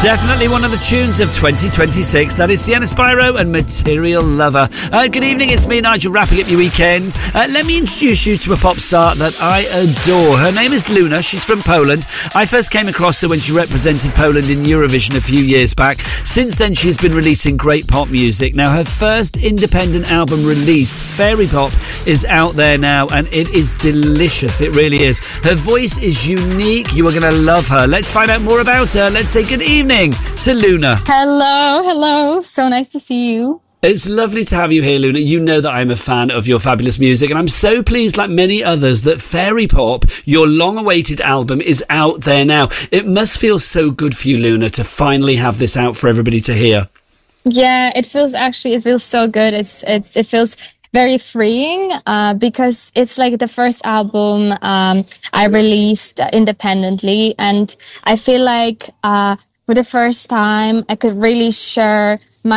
Definitely one of the tunes of 2026. That is Sienna Spyro and Material Lover. Good evening, it's me, Nigel, wrapping up your weekend. Let me introduce you to a pop star that I adore. Her name is Luna. She's from Poland. I first came across her when she represented Poland in Eurovision a few years back. Since then, she's been releasing great pop music. Now, her first independent album release, Fairy Pop, is out there now, and it is delicious. It really is. Her voice is unique. You are going to love her. Let's find out more about her. Let's say good evening to Luna. Hello. So nice to see you. It's lovely to have you here, Luna. You know that I'm a fan of your fabulous music, and I'm so pleased, like many others, that Fairy Pop, your long-awaited album, is out there now. It must feel so good for you, Luna, to finally have this out for everybody to hear. Yeah, it feels so good. It feels very freeing because it's like the first album I released independently, and I feel like for the first time I could really share my